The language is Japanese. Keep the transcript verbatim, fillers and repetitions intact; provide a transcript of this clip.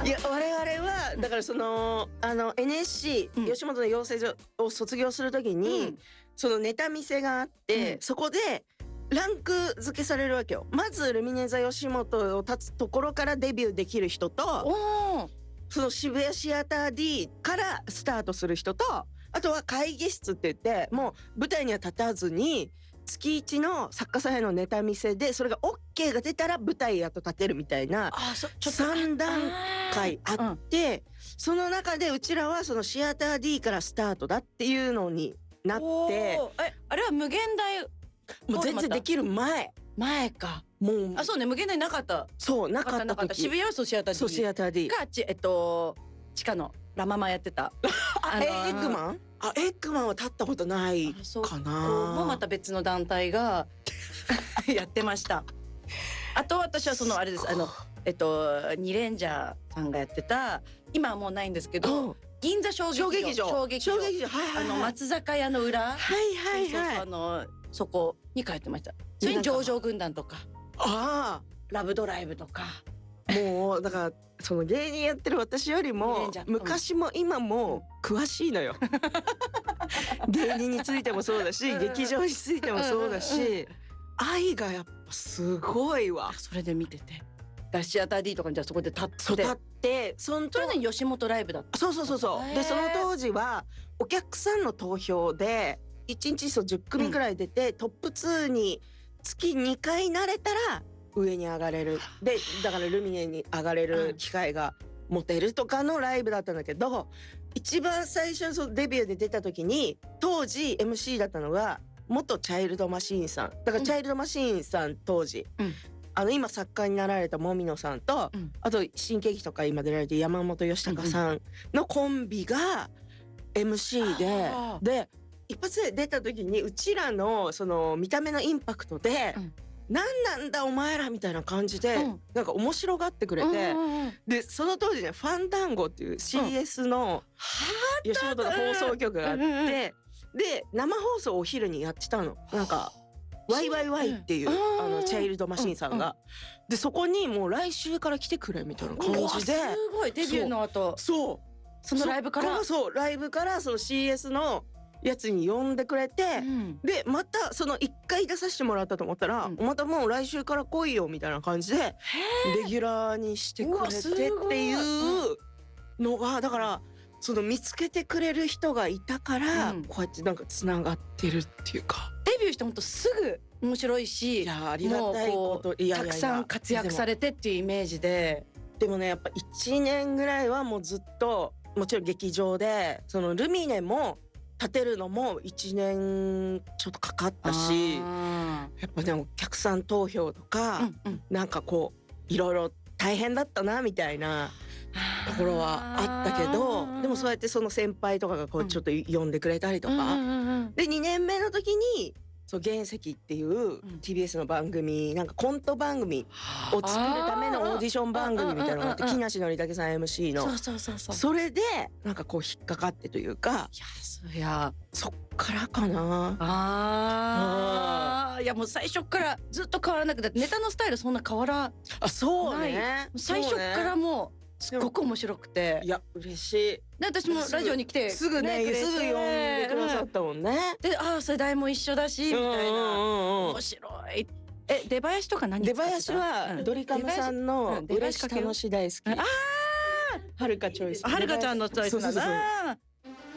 いや我々はだからそのあの エヌエスシー、うん、吉本の養成所を卒業するときに、うん、そのネタ見せがあって、うん、そこでランク付けされるわけよ。まずルミネ座吉本を立つところからデビューできる人と、その渋谷シアター D からスタートする人と、あとは会議室って言ってもう舞台には立たずに月一の作家さんへのネタ見せで、それが OK が出たら舞台やっと立てるみたいなさん段階あって、その中でうちらはそのシアター D からスタートだっていうのになって、 えあれは無限大もう全然できる前前か。 もうあそうね、無限大なかった。 そうなかった時、 渋谷はそうシアター D、 そうシアター D かえっと地下のラママやってたあのー、エッグマンあエッグマンは立ったことないかな。 もうまた別の団体がやってました。あと私はそのあれです、あのえっとニレンジャーさんがやってた、今はもうないんですけど、うん、銀座小劇場小劇場小劇場、はいはいはい、 あの松坂屋の裏、 はいはいはい、 そうそう、あのそこに通ってました。それに上場軍団とか、 ああラブドライブとか、 もうだからその芸人やってる私よりも昔も今も詳しいのよ芸人についてもそうだし、劇場についてもそうだし、愛がやっぱすごいわ。 それで見ててシアター D とかにじゃあそこで立ってそう立ってそのそれで吉本ライブだった。 そうそうそうそうでその当時はお客さんの投票でいちにちそうじゅっくみぐらい出て、うん、トップにに月にかいなれたら上に上がれる。でだからルミネに上がれる機会が持てるとかのライブだったんだけど、一番最初そのデビューで出た時に当時 エムシー だったのが元チャイルドマシーンさんだから、チャイルドマシーンさん当時、うん、あの今作家になられたもみのさんと、うん、あと新喜劇とか今出られて山本義孝さんのコンビが エムシー で、で一発で出た時にうちらのその見た目のインパクトで、うん、なんなんだお前らみたいな感じで、うん、なんか面白がってくれて、うんうんうん、でその当時ねファンダンゴっていう シーエス の吉本の放送局があって、うん、で生放送をお昼にやってたの。なんかワイワイワイっていう、うん、あのチャイルドマシーンさんが、うんうん、でそこにもう来週から来てくれみたいな感じで、 すごいデビューの後そうそのライブからそうライブからその シーエス のやつに呼んでくれて、うん、でまたそのいっかい出させてもらったと思ったら、うん、またもう来週から来いよみたいな感じでレギュラーにしてくれてっていうのが、だからその見つけてくれる人がいたから、うん、こうやってなんかつながってるっていうか、 デビューしてほんとすぐ面白いし、 いやありがたいこといやいやいやたくさん活躍されてっていうイメージで、 でもねやっぱいちねんぐらいはもうずっともちろん劇場でそのルミネも立てるのもいちねんちょっとかかったし、やっぱねお客さん投票とか、うんうん、なんかこういろいろ大変だったなみたいなところはあったけど、でもそうやってその先輩とかがこうちょっと呼んでくれたりとか、うん、でにねんめの時にそう原石っていう ティービーエス の番組、なんかコント番組を作るためのオーディション番組みたいなのがあって、木梨憲武さん エムシー のそうそうそうそう、 それでなんかこう引っかかってというか、いやそりゃそっからかなああいやもう最初からずっと変わらなくて、ネタのスタイルそんな変わらない。 あそうね、 最初からもうすっごく面白くて、 いや嬉しい。 で私もラジオに来てすぐねすぐ呼んでくださったもんね。 でああ世代も一緒だしみたいな、面白い。え出囃子とか何使ってた？ 出囃子はドリカムさんの嬉し楽し大好き。ああはるかチョイス、はるかちゃんのチョイスなんだ。